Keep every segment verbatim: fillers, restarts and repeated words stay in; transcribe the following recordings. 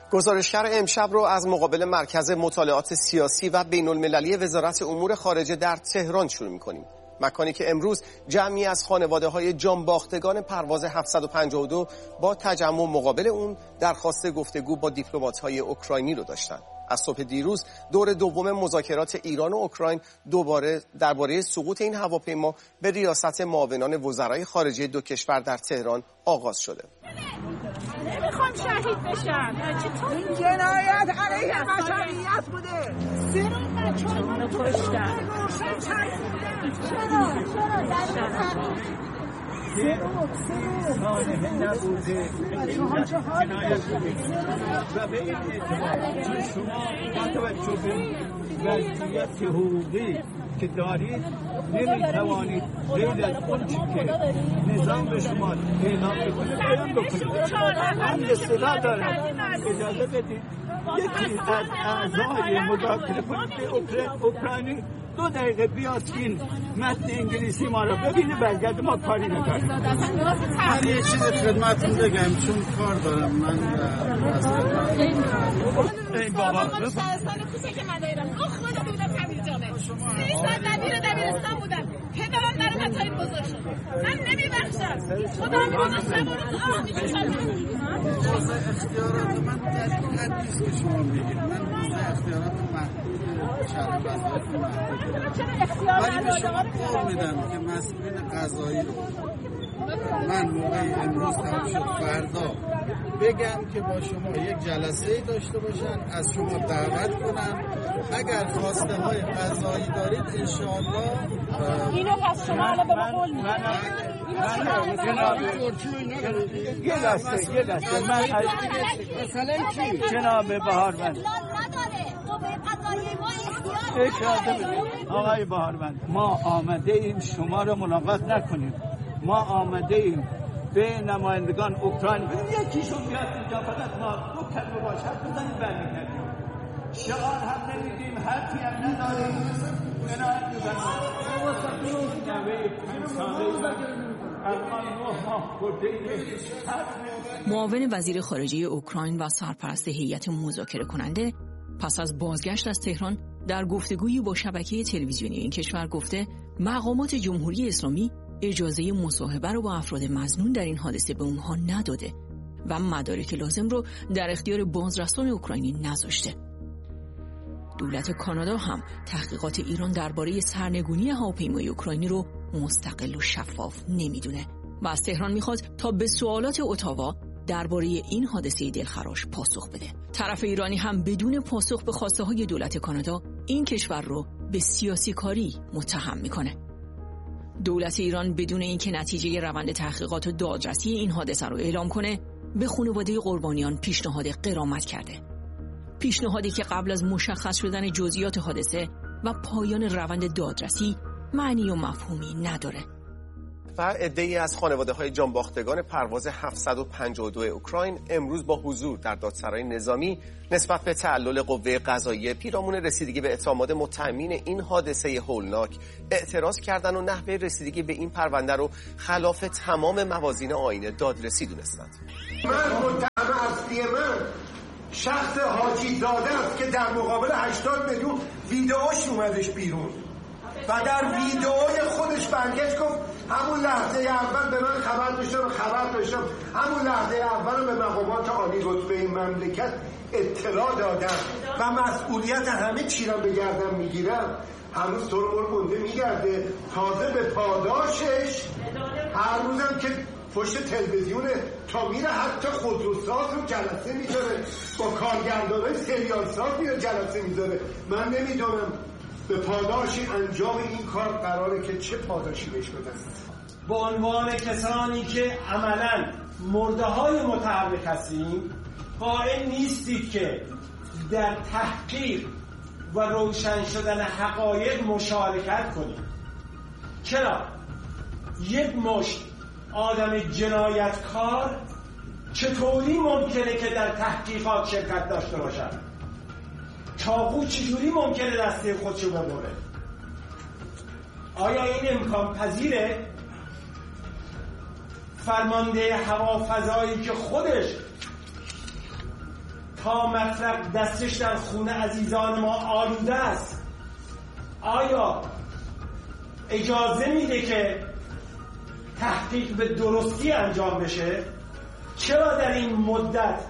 گزارشگر امشب رو از مقابل مرکز مطالعات سیاسی و بین المللی وزارت امور خارجه در تهران شروع می‌کنیم. مکانی که امروز جمعی از خانواده‌های جانباختگان پرواز هفتصد و پنجاه و دو با تجمع مقابل اون درخواست گفتگو با دیپلمات‌های اوکراینی رو داشتن. از صبح دیروز دور دوم مذاکرات ایران و اوکراین دوباره درباره سقوط این هواپیما به ریاست معاونان وزرای خارجه دو کشور در تهران آغاز شده. نمیخوام شهید بشن. این جنایت علیه بشریت بوده. سه روز بچه‌ها منو کشتن. چرا؟ چرا؟ سه روز سه روز نبوده. بچه‌ها چه حالی و به این اعتبار شما با توجه به وضعیت حقوقی که دارید نمیتوانید غیر از اون چی که نظام به شما اعلام بکنه بیان بکنید. من استدعا دارم اجازه بدید یکی از اعضای مذاکره کننده اوکراینی دو دقیقه بیاد این متن انگلیسی ما رو ببینه برگرد ما کاری نداریم. من یه چیز خدمتتون بگم چون کار دارم. من این بابا شهرستان کوچه که من دارم اخ من بودم تمیز جامعه سی ساعت دبیر دبیرستان بودم پدرم در مطالب بزرگ شد. من نمیبخشم خدا میبخشم زمان آه میکشم. روز اختیارات من در این حد نیست که شما میگید. من روز اختیارات محدود شرح وظایف محدود ولی به شما قول میدم که مسئولین قضایی رو من موقع امروز تمام شد فردا بگم که با شما یک جلسه داشته باشن، از شما دعوت کنن، اگر خواسته های قضایی دارید انشاءالله اینو پس شما الان به ما قول میدید. یه لحظه یه لحظه من مثلا چی؟ جناب بهاروند اجازه بدید آقای بهاروند ما آمده ایم شما رو ملاقات نکنیم. ما آمده ایم به نمایندگان اوکراین بگیم یکیشون بیاد اینجا فقط ما دو کلمه باش حرف بزنیم برمیگردیم. شعار هم نمیدیم حرفی هم نداریم. معاون وزیر خارجه اوکراین و سرپرست هیئت مذاکره کننده پس از بازگشت از تهران در گفتگویی با شبکه تلویزیونی این کشور گفته مقامات جمهوری اسلامی اجازه مصاحبه رو با افراد مظنون در این حادثه به اونها نداده و مدارک لازم رو در اختیار بازرسان اوکراینی نذاشته. دولت کانادا هم تحقیقات ایران درباره سرنگونی هواپیمای اوکراینی رو مستقل و شفاف نمیدونه و از تهران میخواد تا به سوالات اتاوا درباره این حادثه دلخراش پاسخ بده. طرف ایرانی هم بدون پاسخ به خواسته های دولت کانادا این کشور رو به سیاسی کاری متهم میکنه. دولت ایران بدون اینکه نتیجه روند تحقیقات و دادرسی این حادثه رو اعلام کنه به خانواده قربانیان پیشنهاد غرامت کرده. پیشنهادی که قبل از مشخص شدن جزئیات حادثه و پایان روند دادرسی معنی و مفهومی نداره. و عده‌ای از خانواده‌های جانباختگان پرواز هفتصد و پنجاه و دو اوکراین امروز با حضور در دادسرای نظامی نسبت به تعلل قوه قضاییه پیرامون رسیدگی به اتهامات متهمین این حادثه هولناک اعتراض کردند و نحوه رسیدگی به این پرونده رو خلاف تمام موازین آیین دادرسی دونستند. من متهم اصلی من شخص حاجی داده است که در مقابل هشتاد میلیون ویدئوش اومدش بیرون و در ویدئوی خودش برگشت گفت همون لحظه اول به من خبر داشتم خبر داشتم همون لحظه اول به مقامات عالی رتبه این مملکت اطلاع دادم و مسئولیت همه چی را به گردن میگیرم. هنوز تو رو مونده میگرده تازه به پاداشش هر روزم که پشت تلویزیونه تا میره حتی خودروساز رو جلسه میذاره با کارگردانای سریال ساز میره جلسه میذاره. من نمیدونم به پاداش انجام این کار قراره که چه پاداشی بهش بدن. به عنوان کسانی که عملاً مرده های متحرک هستیم قائل نیستید که در تحقیق و روشن شدن حقایق مشارکت کنید. چرا؟ یک مشت آدم جنایتکار چطوری ممکنه که در تحقیقات شرکت داشته باشد؟ چاقو چجوری ممکنه دسته خودشو ببره؟ آیا این امکان پذیره؟ فرمانده هوافضایی که خودش تا مطلب دستش در خون عزیزان ما آلوده است، آیا اجازه میده که تحقیق به درستی انجام بشه؟ چرا در این مدت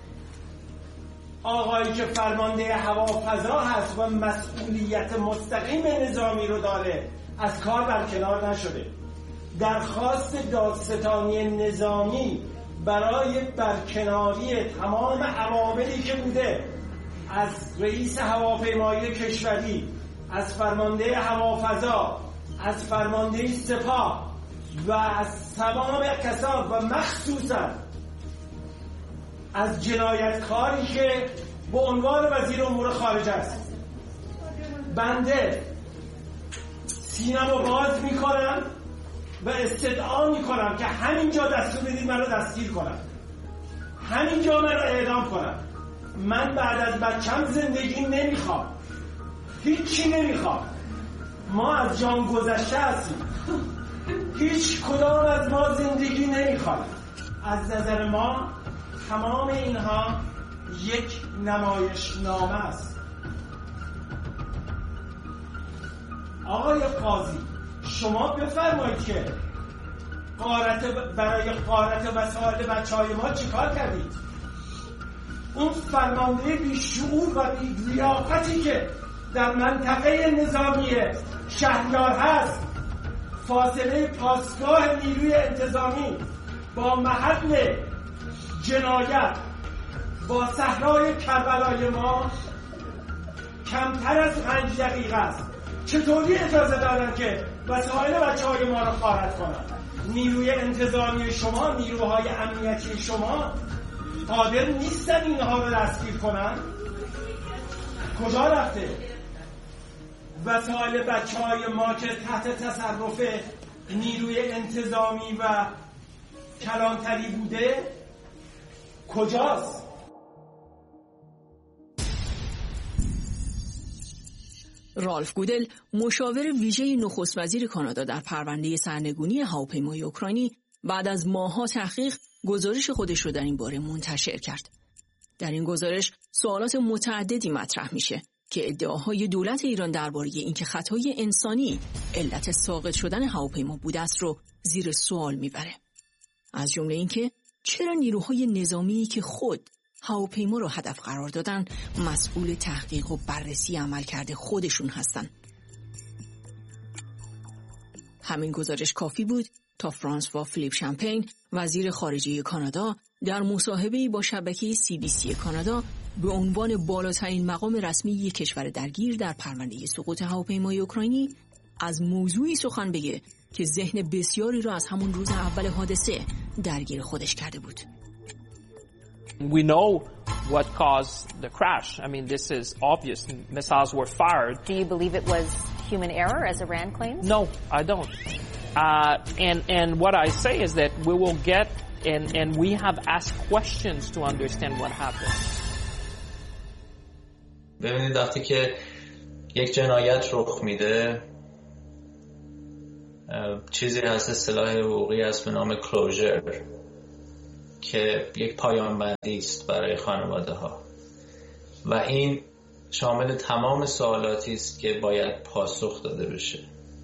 آقایی که فرمانده هوافضا هست و مسئولیت مستقیم نظامی رو داره از کار برکنار نشده؟ درخواست دادستانی نظامی برای برکناری تمام عواملی که بوده، از رئیس هواپیمایی کشوری، از فرمانده هوافضا، از فرمانده سپاه و از تمام کسان و مخصوصا از جنایتکاری که به عنوان وزیر امور خارجه است، بنده سینم رو باز میکنم و استدعا میکنم که همینجا دستور بدید من رو دستگیر کنم، همینجا من رو اعدام کنم. من بعد از بچم زندگی نمیخوام، هیچی نمیخوام. ما از جان گذشته هستیم، هیچ کدام از ما زندگی نمیخوام. از نظر ما تمام اینها یک نمایشنامه است. آقای قاضی، شما بفرمایید که غارت برای غارت وسایل بچهای ما چیکار کردید؟ اون فرمانده بیشعور و بی‌لیاقتی که در منطقه نظامی شهریار هست، فاصله پاسگاه نیروی انتظامی با محل جنایت با صحرای کربلای ما کمتر از پنج دقیقه است. چطوری اجازه دارن که وسایل بچه‌های ما رو غارت کنن؟ نیروی انتظامی شما، نیروهای امنیتی شما قادر نیستن اینها رو دستگیر کنن؟ کجا رفته؟ وسایل بچه‌های ما که تحت تصرف نیروی انتظامی و کلانتری بوده کجاست؟ رالف گودل، مشاور ویژه نخست وزیر کانادا در پرونده سرنگونی هواپیمای اوکراینی، بعد از ماه‌ها تحقیق گزارش خودش رو در این باره منتشر کرد. در این گزارش سوالات متعددی مطرح میشه که ادعاهای دولت ایران درباره اینکه خطای انسانی علت ساقط شدن هواپیما بوده است رو زیر سوال میبره. از جمله اینکه چرا نیروهای نظامی که خود هواپیما رو هدف قرار دادن مسئول تحقیق و بررسی عملکرد خودشون هستن. همین گزارش کافی بود تا فرانسوا فیلیپ شامپین، وزیر خارجه کانادا، در مصاحبه‌ای با شبکه سی بی سی کانادا به عنوان بالاترین مقام رسمی یک کشور درگیر در پرونده سقوط هواپیمای اوکراینی از موضوعی سخن بگه که ذهن بسیاری را از همون روز اول حادثه درگیر خودش کرده بود. We know what caused the crash. I mean, this is obvious. Missiles were fired. Do you believe it was human error, as Iran claims? No, I don't. Uh, and and what I say is that we will get and and we have asked questions to understand what happened. ببینید وقتی که یک جنایت رخ میده چیزی هست اصطلاح حقوقی هست به نام کلوزر که یک پایان بندی است برای خانواده ها و این شامل تمام سوالاتی است که باید پاسخ داده بشه.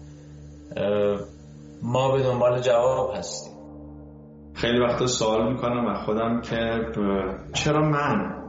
ما به دنبال جواب هستیم. خیلی وقتا سوال میکنم از خودم که چرا من؟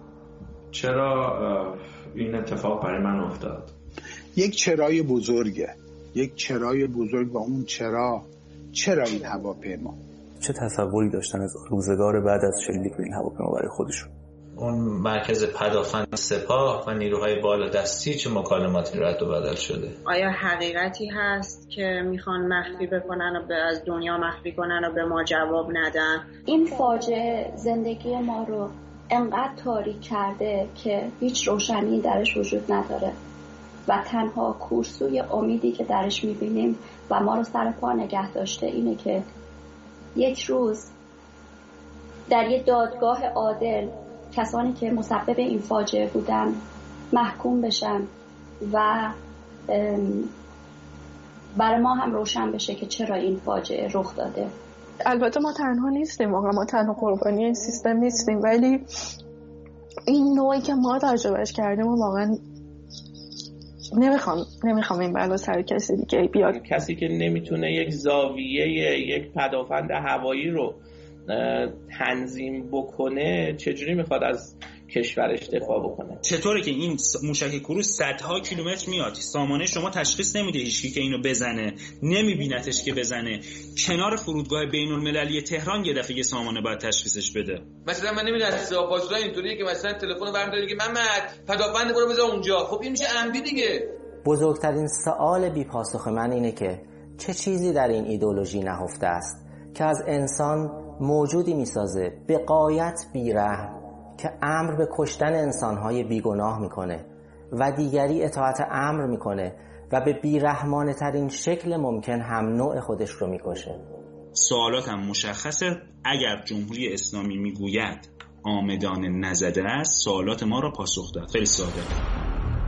چرا این اتفاق برای من افتاد؟ یک چرای بزرگه، یک چرای بزرگ و اون چرا چرا این هواپیما؟ چه تصوری داشتن از روزگار بعد از شلیک به این هواپیما برای خودشون؟ اون مرکز پدافند سپاه و نیروهای بالادستی چه مکالماتی رد و بدل شده؟ آیا حقیقتی هست که میخوان مخفی بکنن و از دنیا مخفی کنن و به ما جواب ندن؟ این فاجعه زندگی ما رو انقدر تاریک کرده که هیچ روشنی درش وجود نداره و تنها کورسوی امیدی که درش میبینیم و ما رو سر پا نگه داشته اینه که یک روز در یک دادگاه عادل کسانی که مسبب این فاجعه بودن محکوم بشن و برای ما هم روشن بشه که چرا این فاجعه رخ داده. البته ما تنها نیستیم، واقعا ما تنها قربانی این سیستم نیستیم، ولی این نوعی که ما تجربهش کردیم و واقعا نمیخوام نمیخوام این بلا سر کسی دیگه بیاد. کسی که نمیتونه یک زاویه یک پدافند هوایی رو تنظیم بکنه چجوری میخواد از کشورش دفاع بکنه؟ چطوره که این موشک کروز صدها کیلومتر میاد، سامانه شما تشخیص نمیده هیچکی که اینو بزنه، نمیبینتش که بزنه، کنار فرودگاه بین المللی تهران یه دفعه یه سامانه باید تشخیصش بده. مثلا من نمیدونم سپاسگزار اینطوریه که مثلا تلفن برمی‌داره که محمد پدافند برو بذار اونجا، خب این میشه عمدی دیگه. بزرگترین سوال بی پاسخ من اینه که چه چیزی در این ایدئولوژی نهفته است که از انسان موجودی میسازه به غایت بیرحم که امر به کشتن انسانهای بیگناه میکنه و دیگری اطاعت امر میکنه و به بیرحمانه ترین شکل ممکن هم نوع خودش رو میکشه. سوالات هم مشخصه. اگر جمهوری اسلامی میگوید آمدانه نزده است، سوالات ما را پاسخ داد. خیلی ساده.